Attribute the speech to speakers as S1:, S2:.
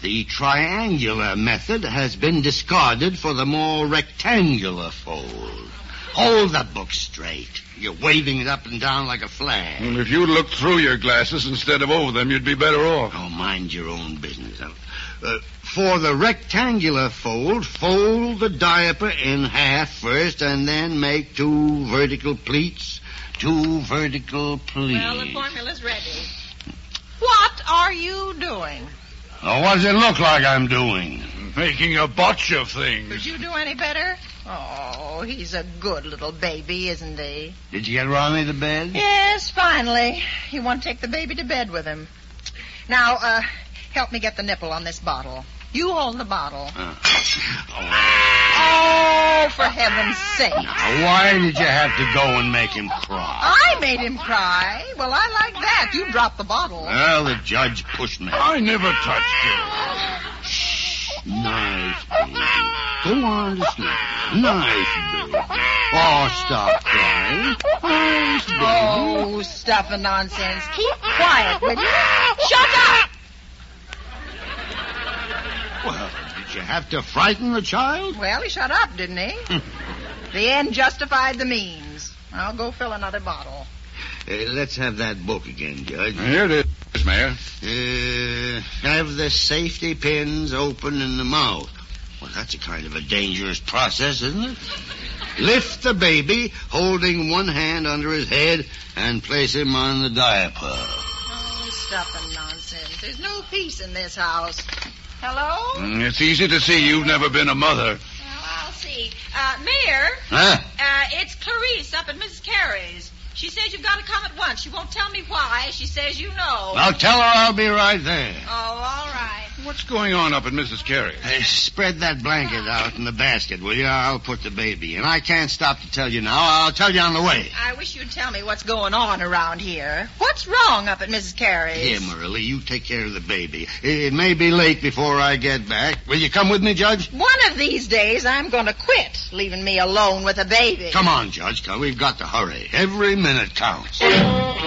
S1: The triangular method has been discarded for the more rectangular fold. Hold the book straight. You're waving it up and down like a flag.
S2: Well, if you'd looked through your glasses instead of over them, you'd be better off.
S1: Oh, mind your own business. For the rectangular fold the diaper in half first and then make 2 vertical pleats. 2 vertical pleats.
S3: Well, the formula's ready. What are you doing?
S1: Oh, what does it look like I'm doing?
S2: Making a botch of things.
S3: Could you do any better? Oh, he's a good little baby, isn't he?
S1: Did you get Ronnie to bed?
S3: Yes, finally. He won't take the baby to bed with him. Now, help me get the nipple on this bottle. You hold the bottle. Oh, for heaven's sake.
S1: Now, why did you have to go and make him cry?
S3: I made him cry. Well, I like that. You dropped the bottle.
S1: Well, the judge pushed me.
S2: I never touched you.
S1: Nice, baby. Go on to sleep. Nice, baby. Oh, stop crying. Nice, baby.
S3: Oh, stuff and nonsense. Keep quiet, will you? Shut up!
S1: Well, did you have to frighten the child?
S3: Well, he shut up, didn't he? The end justified the means. I'll go fill another bottle.
S1: Let's have that book again, Judge.
S2: Here it is, Mayor.
S1: Have the safety pins open in the mouth. Well, that's a kind of a dangerous process, isn't it? Lift the baby, holding one hand under his head, and place him on the diaper.
S3: Oh, stuff and nonsense. There's no peace in this house. Hello?
S2: It's easy to see you've never been a mother.
S3: Well, I'll see. Mayor?
S1: Huh?
S3: It's Clarice up at Mrs. Carey's. She says you've got to come at once. She won't tell me why. She says you know.
S1: Well, tell her I'll be right there.
S3: Oh, all right.
S2: What's going on up at Mrs. Carey's?
S1: Spread that blanket out in the basket, will you? I'll put the baby in. I can't stop to tell you now. I'll tell you on the way.
S3: I wish you'd tell me what's going on around here. What's wrong up at Mrs. Carey's?
S1: Here, Merle, you take care of the baby. It may be late before I get back. Will you come with me, Judge?
S3: One of these days, I'm going to quit leaving me alone with a baby.
S1: Come on, Judge. We've got to hurry. Every minute counts.